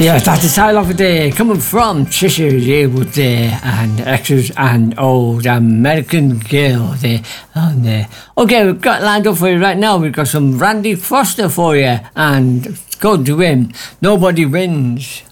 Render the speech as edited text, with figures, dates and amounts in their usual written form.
Yes, that's the title of the day, coming from Cheshire Yearwood there, and extras and old American Girl there. And, okay, we've got lined up for you right now. We've got some Randy Foster for you, and it's going to him. Nobody Wins.